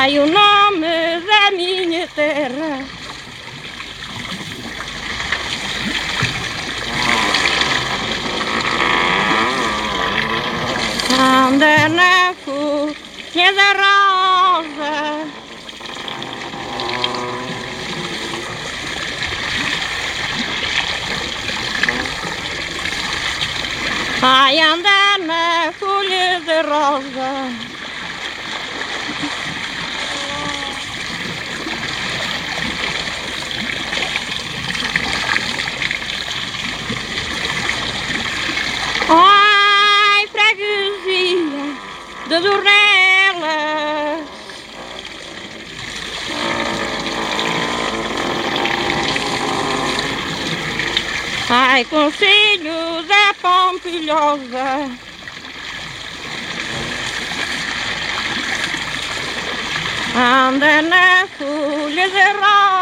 Ai, o nome da minha terra anda na folha da rosa. Ai, anda na folha de rosa. Ai, freguesia de Dornelas. Ai, concelho da Pompilhosa. Anda na folha de rosa.